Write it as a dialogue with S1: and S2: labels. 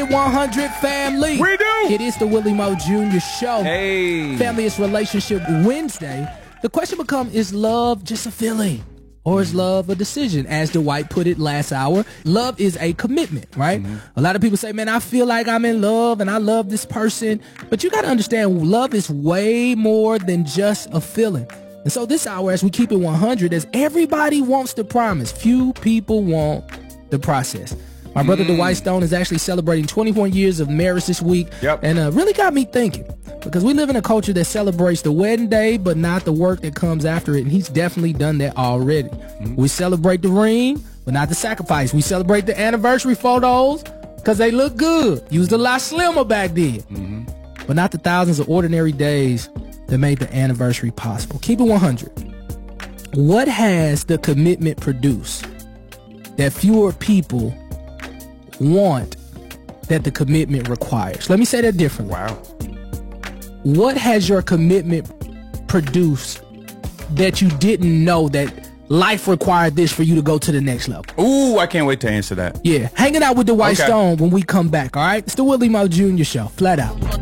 S1: 100 family.
S2: We do.
S1: It is the Willie Moe Jr. Show.
S2: Hey.
S1: Family is Relationship Wednesday. The question becomes, is love just a feeling? Or is love a decision? As Dwight put it last hour, love is a commitment, right? A lot of people say, man, I feel like I'm in love and I love this person. But you got to understand, love is way more than just a feeling. And so this hour, as we keep it 100, as everybody wants the promise, few people want the process. My brother Dwight Stone is actually celebrating 21 years of marriage this week. And really got me thinking, because we live in a culture that celebrates the wedding day, but not the work that comes after it. And he's definitely done that already. We celebrate the ring, but not the sacrifice. We celebrate the anniversary photos because they look good. Used a lot slimmer back then. But not the thousands of ordinary days that made the anniversary possible. Keep it 100. What has the commitment produced that fewer people want that the commitment requires? Let me say that differently.
S2: Wow.
S1: What has your commitment produced that you didn't know that life required this for you to go to the next level?
S2: Ooh, I can't wait to answer that.
S1: Yeah. Hanging out with Dwight Stone when we come back, all right? It's the Willie Moe Jr. Show. Flat out.